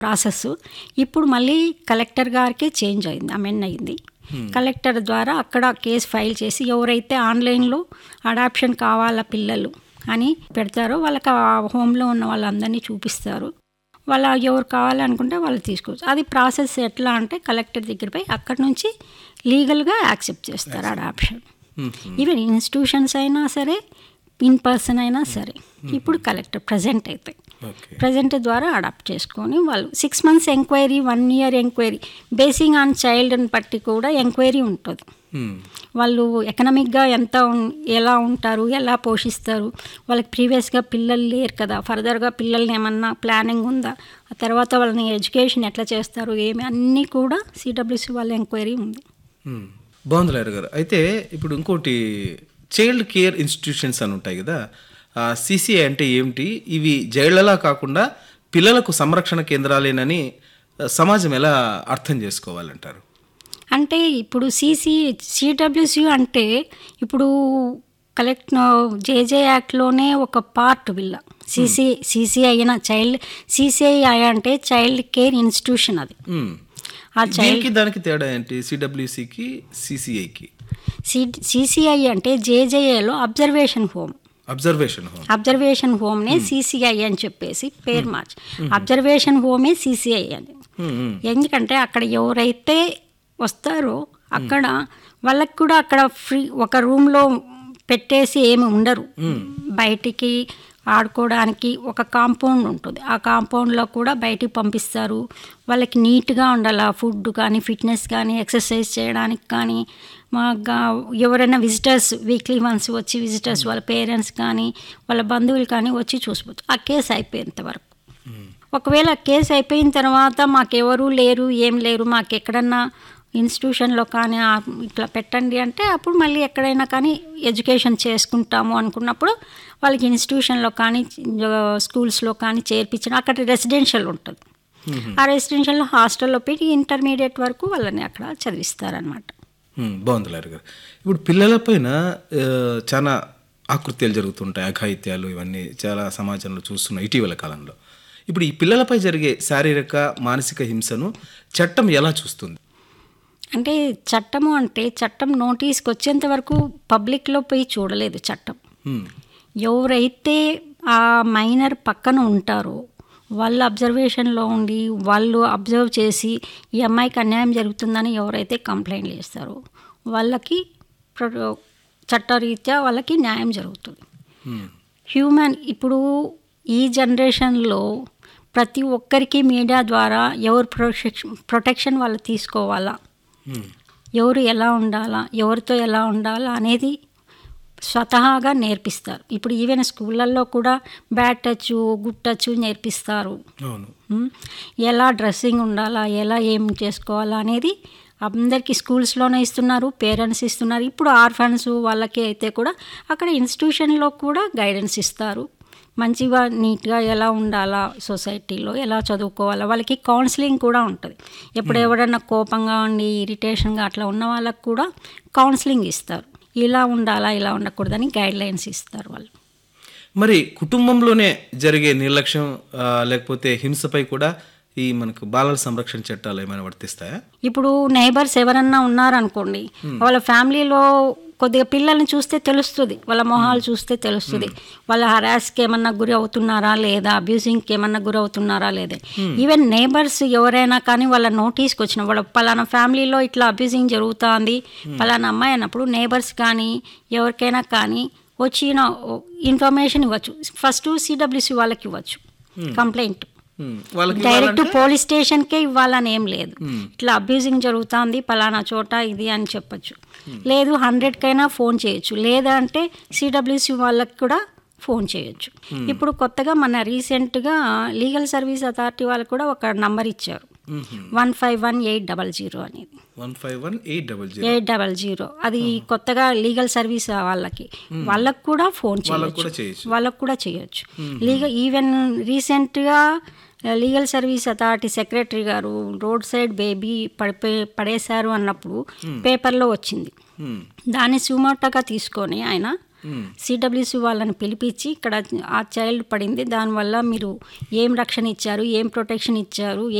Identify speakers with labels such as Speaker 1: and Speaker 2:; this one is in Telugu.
Speaker 1: ప్రాసెస్. ఇప్పుడు మళ్ళీ కలెక్టర్ గారికి చేంజ్ అయింది, అమెండ్ అయింది. కలెక్టర్ ద్వారా అక్కడ కేసు ఫైల్ చేసి ఎవరైతే ఆన్లైన్లో అడాప్షన్ కావాలా పిల్లలు అని పెడతారో వాళ్ళకి ఆ హోమ్లో ఉన్న వాళ్ళందరినీ చూపిస్తారు. వాళ్ళ ఎవరు కావాలనుకుంటే వాళ్ళు తీసుకోవచ్చు. అది ప్రాసెస్ ఎట్లా అంటే కలెక్టర్ దగ్గర పోయి అక్కడి నుంచి లీగల్గా యాక్సెప్ట్ చేస్తారు అడాప్షన్. ఈవెన్ ఇన్స్టిట్యూషన్స్ అయినా సరే, ఇన్ పర్సన్ అయినా సరే. ఇప్పుడు కలెక్టర్ ప్రజెంట్ ద్వారా అడాప్ట్ చేసుకొని వాళ్ళు 6 months enquiry, 1 year enquiry, basing on చైల్డ్ని బట్టి కూడా ఎంక్వైరీ ఉంటుంది. వాళ్ళు ఎకనామిక్గా ఎలా ఉంటారు, ఎలా పోషిస్తారు, వాళ్ళకి ప్రీవియస్గా పిల్లలు లేరు కదా, ఫర్దర్గా పిల్లల్ని ఏమన్నా ప్లానింగ్ ఉందా, ఆ తర్వాత వాళ్ళని ఎడ్యుకేషన్ ఎట్లా చేస్తారు, ఏమి అన్నీ కూడా సిడబ్ల్యూసి వాళ్ళ ఎంక్వైరీ ఉంది.
Speaker 2: బాగుంది లాయర్ గారు. అయితే ఇప్పుడు ఇంకోటి చైల్డ్ కేర్ ఇన్స్టిట్యూషన్స్ అని ఉంటాయి కదా, సిసిఐ అంటే ఏమిటి, ఇవి జైళ్లలా కాకుండా పిల్లలకు సంరక్షణ కేంద్రాలేనని సమాజం ఎలా అర్థం చేసుకోవాలంటారు?
Speaker 1: అంటే ఇప్పుడు సిడబ్ల్యూసి అంటే ఇప్పుడు జేజే యాక్ట్లోనే ఒక పార్ట్ వీళ్ళ సిసిఐ అయినా సిసిఐ అంటే చైల్డ్ కేర్ ఇన్స్టిట్యూషన్. అది
Speaker 2: ఆ చైల్డ్ దానికి తేడా ఏంటి? సిడబ్ల్యూసికి సిసిఐకి?
Speaker 1: సిసిఐ అంటే జేజేఏలో అబ్జర్వేషన్ హోమ్నే సిసిఐ అని చెప్పేసి పేరు మార్చి అబ్జర్వేషన్ హోమే సిసిఐ అని. ఎందుకంటే అక్కడ ఎవరైతే వస్తారో అక్కడ వాళ్ళకి కూడా అక్కడ ఫ్రీ ఒక రూమ్లో పెట్టేసి ఏమి ఉండరు, బయటికి ఆడుకోవడానికి ఒక కాంపౌండ్ ఉంటుంది. ఆ కాంపౌండ్లో కూడా బయటికి పంపిస్తారు. వాళ్ళకి నీట్గా ఉండాలి, ఫుడ్ కానీ, ఫిట్నెస్ కానీ, ఎక్సర్సైజ్ చేయడానికి కానీ. ఎవరైనా విజిటర్స్ వీక్లీ వన్స్ వచ్చి విజిటర్స్ వాళ్ళ పేరెంట్స్ కానీ వాళ్ళ బంధువులు కానీ వచ్చి చూసుకోవచ్చు ఆ కేసు అయిపోయేంత వరకు. ఒకవేళ కేసు అయిపోయిన తర్వాత మాకెవరూ లేరు, ఏం లేరు, మాకు ఎక్కడన్నా ఇన్స్టిట్యూషన్లో కానీ ఇట్లా పెట్టండి అంటే అప్పుడు మళ్ళీ ఎక్కడైనా కానీ ఎడ్యుకేషన్ చేసుకుంటాము అనుకున్నప్పుడు వాళ్ళకి ఇన్స్టిట్యూషన్లో కానీ స్కూల్స్లో కానీ చేర్పించడం. అక్కడ రెసిడెన్షియల్ ఉంటుంది, ఆ రెసిడెన్షియల్లో హాస్టల్లో పెట్టి ఇంటర్మీడియట్ వరకు వాళ్ళని అక్కడ చదివిస్తారనమాట.
Speaker 2: బాగుంది లాయర్ గారు. ఇప్పుడు పిల్లల పైన చాలా ఆకృత్యాలు జరుగుతుంటాయి, అఘాయిత్యాలు, ఇవన్నీ చాలా సమాజంలో చూస్తున్నాం ఇటీవల కాలంలో. ఇప్పుడు ఈ పిల్లలపై జరిగే శారీరక మానసిక హింసను చట్టం ఎలా చూస్తుంది?
Speaker 1: అంటే చట్టం నోటీస్కి వచ్చేంత వరకు పబ్లిక్లో పోయి చూడలేదు చట్టం. ఎవరైతే ఆ మైనర్ పక్కన ఉంటారో వాళ్ళు అబ్జర్వేషన్లో ఉండి వాళ్ళు అబ్జర్వ్ చేసి ఈ అమ్మాయికి అన్యాయం జరుగుతుందని ఎవరైతే కంప్లైంట్ చేస్తారో వాళ్ళకి చట్టరీత్యా వాళ్ళకి న్యాయం జరుగుతుంది. ఇప్పుడు ఈ జనరేషన్లో ప్రతి ఒక్కరికి మీడియా ద్వారా ఎవరు ప్రొటెక్షన్ వాళ్ళు తీసుకోవాలా, ఎవరు ఎలా ఉండాలా, ఎవరితో ఎలా ఉండాలా అనేది స్వతహాగా నేర్పిస్తారు. ఇప్పుడు ఈవెన్ స్కూళ్ళల్లో కూడా బ్యాడ్ టచ్, గుడ్ టచ్ నేర్పిస్తారు. ఎలా డ్రెస్సింగ్ ఉండాలా, ఎలా ఏం చేసుకోవాలా అనేది అందరికీ స్కూల్స్లోనే ఇస్తున్నారు, పేరెంట్స్ ఇస్తున్నారు. ఇప్పుడు ఆర్ఫన్స్ వాళ్ళకి అయితే కూడా అక్కడ ఇన్స్టిట్యూషన్లో కూడా గైడెన్స్ ఇస్తారు. మంచిగా నీట్గా ఎలా ఉండాలా, సొసైటీలో ఎలా చదువుకోవాలా, వాళ్ళకి కౌన్సిలింగ్ కూడా ఉంటుంది. ఎప్పుడు ఎవడన్నా కోపంగా ఉండి ఇరిటేషన్గా అట్లా ఉన్న వాళ్ళకు కూడా కౌన్సిలింగ్ ఇస్తారు. ఇలా ఉండాలా, ఇలా ఉండకూడదని గైడ్ లైన్స్ ఇస్తారు వాళ్ళు.
Speaker 2: మరి కుటుంబంలోనే జరిగే నిర్లక్ష్యం లేకపోతే హింసపై కూడా ఈ మనకు బాలల సంరక్షణ చట్టాలు ఏమైనా వర్తిస్తాయా?
Speaker 1: ఇప్పుడు నైబర్స్ ఎవరన్నా ఉన్నారనుకోండి, వాళ్ళ ఫ్యామిలీలో కొద్దిగా పిల్లల్ని చూస్తే తెలుస్తుంది, వాళ్ళ మొహాలు చూస్తే తెలుస్తుంది వాళ్ళ హరాస్కి ఏమన్నా గురి అవుతున్నారా లేదా, అబ్యూజింగ్కి ఏమన్నా గురి అవుతున్నారా లేదా. ఈవెన్ నేబర్స్ ఎవరైనా కానీ వాళ్ళ నోటీస్కి వచ్చిన వాళ్ళ పలానా ఫ్యామిలీలో ఇట్లా అబ్యూజింగ్ జరుగుతుంది పలానా అమ్మాయి అన్నప్పుడు నేబర్స్ కానీ ఎవరికైనా కానీ వచ్చిన ఇన్ఫర్మేషన్ ఇవ్వచ్చు. ఫస్ట్ సిడబ్ల్యూసి వాళ్ళకి ఇవ్వచ్చు కంప్లైంట్, డైరెక్ట్ పోలీస్ స్టేషన్కే ఇవ్వాలని ఏం లేదు. ఇట్లా అబ్యూజింగ్ జరుగుతుంది పలానా చోట ఇది అని చెప్పచ్చు. లేదు 100కైనా ఫోన్ చేయొచ్చు, లేదా అంటే సిడబ్ల్యూసి వాళ్ళకి కూడా ఫోన్ చేయొచ్చు. ఇప్పుడు కొత్తగా మన రీసెంట్గా లీగల్ సర్వీస్ అథారిటీ వాళ్ళు కూడా ఒక నంబర్ ఇచ్చారు, 151-800 అనేది. 151-800 అది కొత్తగా లీగల్ సర్వీస్ వాళ్ళకి కూడా ఫోన్ చేయొచ్చు, వాళ్ళకు కూడా చేయొచ్చు. ఈవెన్ రీసెంట్గా లీగల్ సర్వీస్ అథారిటీ సెక్రటరీ గారు రోడ్ సైడ్ బేబీ పడేశారు అన్నప్పుడు పేపర్లో వచ్చింది. దాన్ని సుమోటోగా తీసుకొని ఆయన సిడబ్ల్యూసి వాళ్ళని పిలిపించి ఇక్కడ ఆ చైల్డ్ పడింది, దానివల్ల మీరు ఏం రక్షణ ఇచ్చారు, ఏం ప్రొటెక్షన్ ఇచ్చారు,